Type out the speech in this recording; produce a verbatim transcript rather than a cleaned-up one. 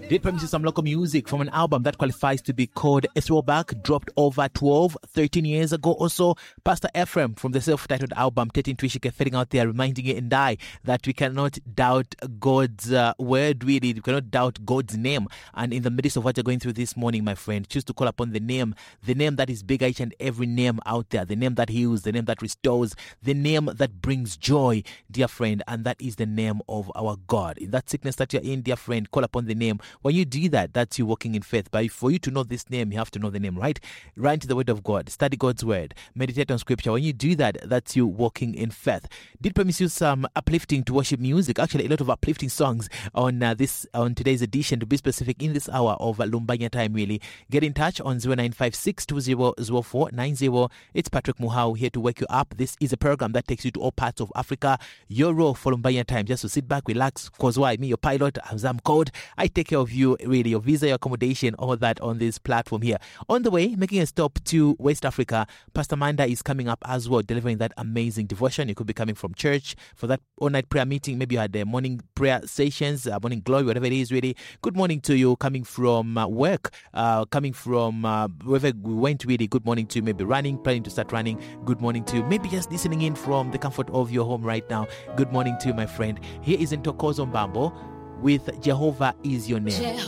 Did promise you some local music from an album that qualifies to be called a throwback, dropped over twelve, thirteen years ago or so. Pastor Ephraim from the self-titled album thirteen Twishike fitting out there, reminding you and I that we cannot doubt God's uh, word, really. We cannot doubt God's name. And in the midst of what you're going through this morning, my friend, choose to call upon the name, the name that is bigger each and every name out there, the name that heals, the name that restores, the name that brings joy, dear friend, and that is the name of our God. In that sickness that you're in, dear friend, call upon the name. When you do that, that's you walking in faith. But for you to know this name, you have to know the name, right? Run to the word of God, study God's word, meditate on scripture. When you do that, that's you walking in faith. Did promise you some uplifting to worship music, actually a lot of uplifting songs on uh, this on today's edition, to be specific, in this hour of uh, Lumbanya time, really. Get in touch on zero nine five six two zero zero four nine zero. It's Patrick Muhau here to wake you up. This is a program that takes you to all parts of Africa. Your role for Lumbanya time, just to sit back, relax, cause why? Me, your pilot, as I'm called, I take care of you, really, your visa, your accommodation, all that on this platform here. On the way, making a stop to West Africa, Pastor Manda is coming up as well, delivering that amazing devotion. You could be coming from church for that all-night prayer meeting. Maybe you had the morning prayer sessions, uh, morning glory, whatever it is, really. Good morning to you coming from uh, work, uh, coming from uh, wherever we went, really. Good morning to you, maybe running, planning to start running. Good morning to you, maybe just listening in from the comfort of your home right now. Good morning to you, my friend. Here is Ntokozo Mbambo with Jehovah Is Your Name.